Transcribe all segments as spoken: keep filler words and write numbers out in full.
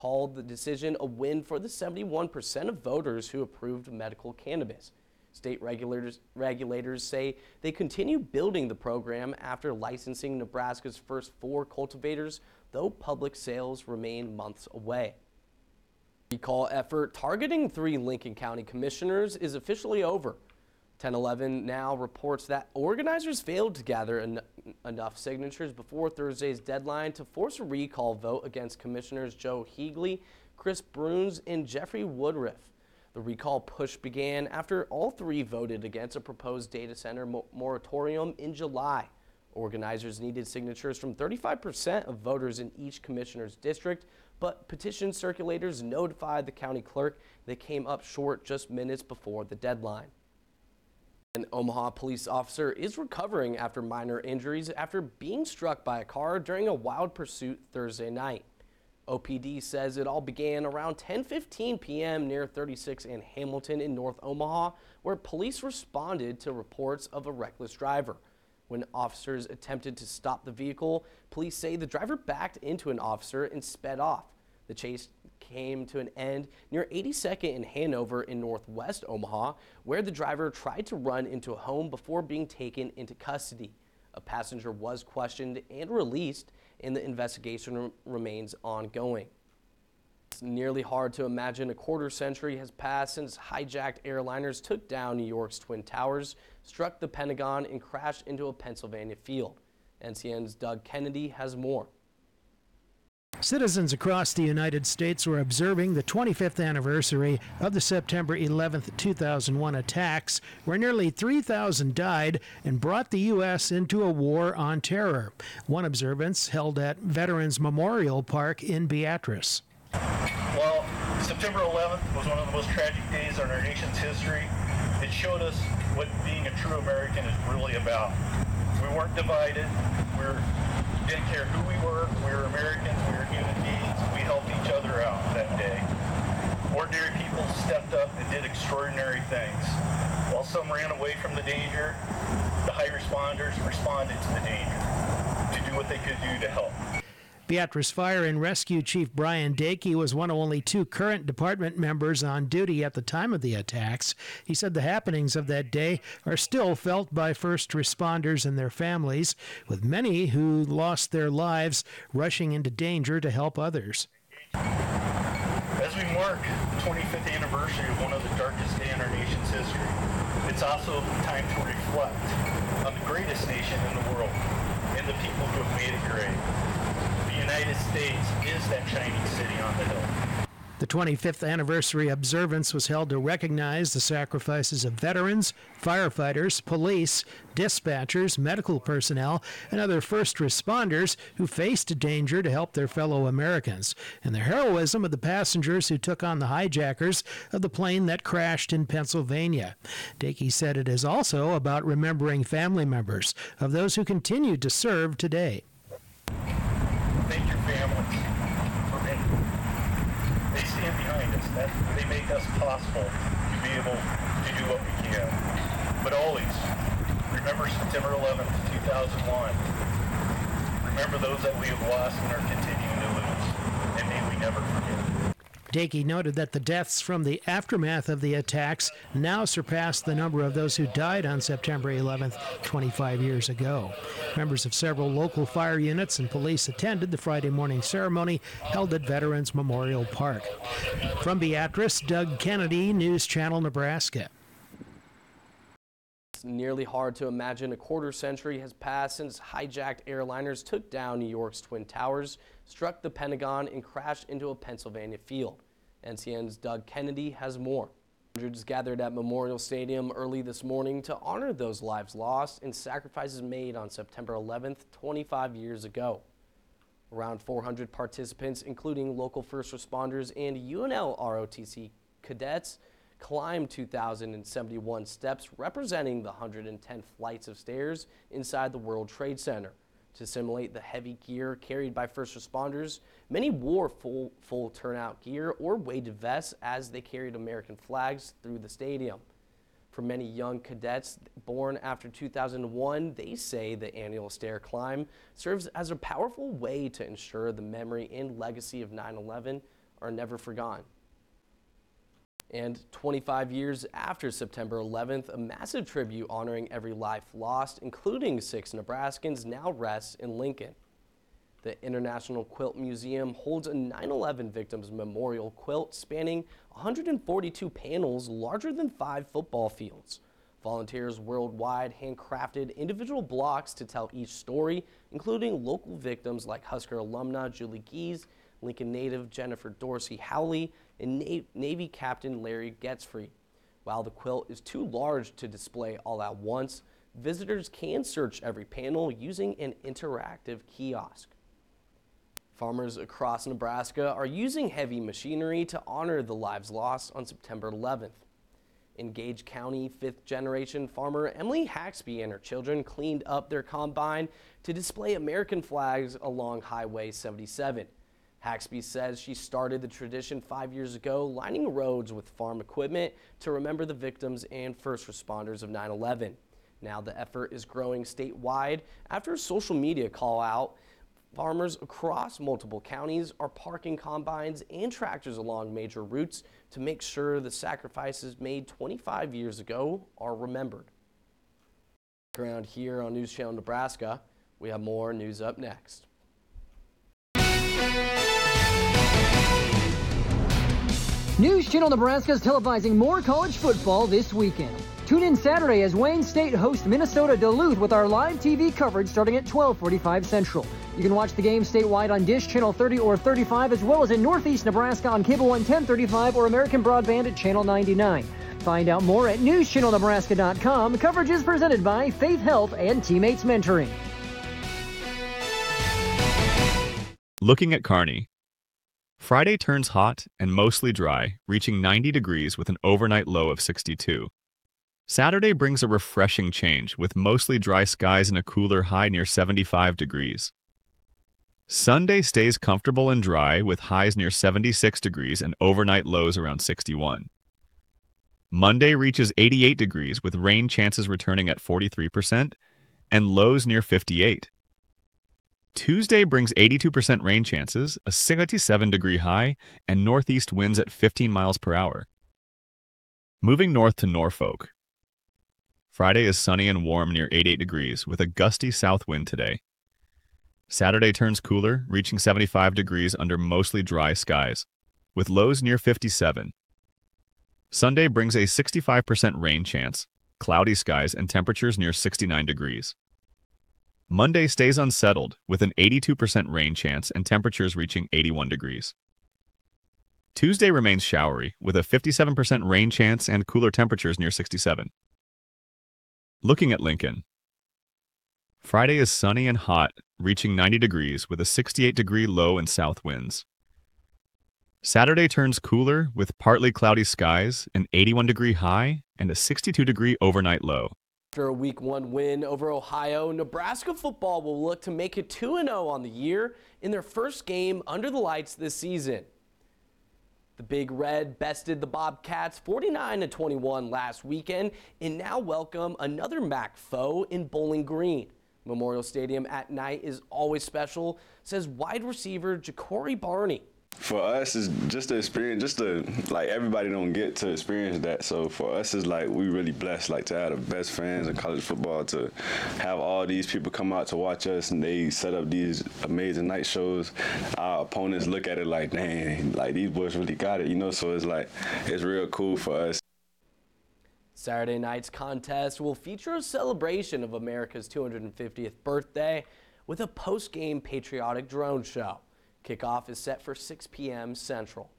Called the decision a win for the seventy-one percent of voters who approved medical cannabis. State regulators, regulators say they continue building the program after licensing Nebraska's first four cultivators, though public sales remain months away. The recall effort targeting three Lincoln County commissioners is officially over. ten eleven now reports that organizers failed to gather en enough signatures before Thursday's deadline to force a recall vote against Commissioners Joe Higley, Chris Bruns, and Jeffrey Woodruff. The recall push began after all three voted against a proposed data center mo moratorium in July. Organizers needed signatures from thirty-five percent of voters in each commissioner's district, but petition circulators notified the county clerk they came up short just minutes before the deadline. An Omaha police officer is recovering after minor injuries after being struck by a car during a wild pursuit Thursday night. O P D says it all began around ten fifteen p m near thirty-six and Hamilton in North Omaha, where police responded to reports of a reckless driver. When officers attempted to stop the vehicle, police say the driver backed into an officer and sped off. The chase came to an end near eighty-second and Hanover in northwest Omaha, where the driver tried to run into a home before being taken into custody. A passenger was questioned and released, and the investigation remains ongoing. It's nearly hard to imagine a quarter century has passed since hijacked airliners took down New York's Twin Towers, struck the Pentagon, and crashed into a Pennsylvania field. N C N's Doug Kennedy has more. Citizens across the United States were observing the twenty-fifth anniversary of the September eleventh, two thousand one attacks, where nearly three thousand died and brought the U S into a war on terror. One observance held at Veterans Memorial Park in Beatrice. Well, September eleventh was one of the most tragic days in our nation's history. It showed us what being a true American is really about. We weren't divided. We were, didn't care who we were. We were Americans. We were human beings. We helped each other out that day. Ordinary people stepped up and did extraordinary things. While some ran away from the danger, the high responders responded to the danger to do what they could do to help. Beatrice Fire and Rescue Chief Brian Dakey was one of only two current department members on duty at the time of the attacks. He said the happenings of that day are still felt by first responders and their families, with many who lost their lives rushing into danger to help others. As we mark the twenty-fifth anniversary of one of the darkest days in our nation's history, it's also time to reflect on the greatest nation in the world and the people who have made it great. The United States is that shining city on the hill. The twenty-fifth anniversary observance was held to recognize the sacrifices of veterans, firefighters, police, dispatchers, medical personnel, and other first responders who faced danger to help their fellow Americans, and the heroism of the passengers who took on the hijackers of the plane that crashed in Pennsylvania. Dakey said it is also about remembering family members of those who continued to serve today. Thank your families for being, they stand behind us. That, they make us possible to be able to do what we can. But always, remember September eleventh, two thousand one. Remember those that we have lost and are continuing to lose. And may we never forget. Dakey noted that the deaths from the aftermath of the attacks now surpass the number of those who died on September eleventh, twenty-five years ago. Members of several local fire units and police attended the Friday morning ceremony held at Veterans Memorial Park. From Beatrice, Doug Kennedy, News Channel, Nebraska. It's nearly hard to imagine a quarter century has passed since hijacked airliners took down New York's Twin Towers, struck the Pentagon, and crashed into a Pennsylvania field. N C N's Doug Kennedy has more. Hundreds gathered at Memorial Stadium early this morning to honor those lives lost and sacrifices made on September eleventh, twenty-five years ago. Around four hundred participants, including local first responders and U N L R O T C cadets, climbed two thousand seventy-one steps representing the one hundred ten flights of stairs inside the World Trade Center. To simulate the heavy gear carried by first responders, many wore full, full turnout gear or weighted vests as they carried American flags through the stadium. For many young cadets born after two thousand one, they say the annual stair climb serves as a powerful way to ensure the memory and legacy of nine eleven are never forgotten. And twenty-five years after September eleventh, a massive tribute honoring every life lost, including six Nebraskans, now rests in Lincoln. The International Quilt Museum holds a nine eleven Victims Memorial quilt spanning one hundred forty-two panels larger than five football fields. Volunteers worldwide handcrafted individual blocks to tell each story, including local victims like Husker alumna Julie Gies, Lincoln native Jennifer Dorsey Howley, and Na- Navy Captain Larry Getzfried. While the quilt is too large to display all at once, visitors can search every panel using an interactive kiosk. Farmers across Nebraska are using heavy machinery to honor the lives lost on September eleventh. In Gage County, fifth-generation farmer Emily Haxby and her children cleaned up their combine to display American flags along Highway seventy-seven. Haxby says she started the tradition five years ago, lining roads with farm equipment to remember the victims and first responders of nine eleven. Now the effort is growing statewide after a social media call out. Farmers across multiple counties are parking combines and tractors along major routes to make sure the sacrifices made twenty-five years ago are remembered. Around here on News Channel Nebraska, we have more news up next. News Channel Nebraska is televising more college football this weekend. Tune in Saturday as Wayne State hosts Minnesota Duluth with our live T V coverage starting at twelve forty-five Central. You can watch the game statewide on Dish Channel thirty or thirty-five, as well as in Northeast Nebraska on Cable One ten thirty-five or American Broadband at Channel ninety-nine. Find out more at news channel nebraska dot com. Coverage is presented by Faith Health and Teammates Mentoring. Looking at Kearney. Friday turns hot and mostly dry, reaching ninety degrees with an overnight low of sixty-two. Saturday brings a refreshing change with mostly dry skies and a cooler high near seventy-five degrees. Sunday stays comfortable and dry with highs near seventy-six degrees and overnight lows around sixty-one. Monday reaches eighty-eight degrees with rain chances returning at forty-three percent and lows near fifty-eight. Tuesday brings eighty-two percent rain chances, a seventy-seven degree high, and northeast winds at fifteen miles per hour. Moving north to Norfolk. Friday is sunny and warm near eighty-eight degrees with a gusty south wind today. Saturday turns cooler, reaching seventy-five degrees under mostly dry skies, with lows near fifty-seven. Sunday brings a sixty-five percent rain chance, cloudy skies, and temperatures near sixty-nine degrees. Monday stays unsettled with an eighty-two percent rain chance and temperatures reaching eighty-one degrees. Tuesday remains showery with a fifty-seven percent rain chance and cooler temperatures near sixty-seven. Looking at Lincoln. Friday is sunny and hot, reaching ninety degrees with a sixty-eight degree low and south winds. Saturday turns cooler with partly cloudy skies, an eighty-one degree high, and a sixty-two degree overnight low. After a week one win over Ohio, Nebraska football will look to make it two and oh on the year in their first game under the lights this season. The Big Red bested the Bobcats forty-nine to twenty-one last weekend and now welcome another M A C foe in Bowling Green. Memorial Stadium at night is always special, says wide receiver Ja'Cory Barney. For us, it's just the experience, just the, like, everybody don't get to experience that. So for us, it's like we really blessed, like, to have the best fans in college football, to have all these people come out to watch us, and they set up these amazing night shows. Our opponents look at it like, dang, like, these boys really got it, you know? So it's like, it's real cool for us. Saturday night's contest will feature a celebration of America's two hundred fiftieth birthday with a post-game patriotic drone show. Kickoff is set for six p m Central.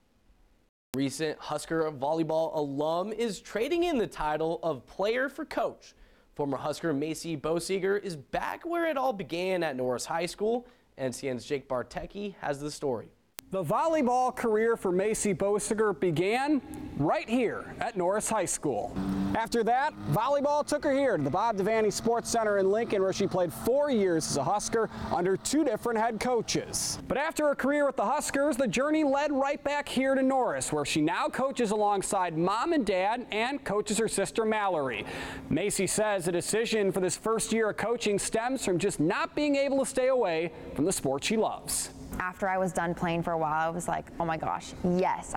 Recent Husker volleyball alum is trading in the title of player for coach. Former Husker Macy Boesiger is back where it all began at Norris High School. N C N's Jake Bartecki has the story. The volleyball career for Macy Boesiger began right here at Norris High School. After that, volleyball took her here to the Bob Devaney Sports Center in Lincoln, where she played four years as a Husker under two different head coaches. But after her career with the Huskers, the journey led right back here to Norris, where she now coaches alongside mom and dad and coaches her sister Mallory. Macy says the decision for this first year of coaching stems from just not being able to stay away from the sport she loves. After I was done playing for a while, I was like, oh my gosh, yes,